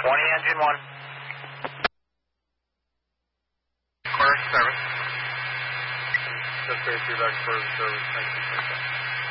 engine 1. Clear service. Just 83 back for the service. Thank you.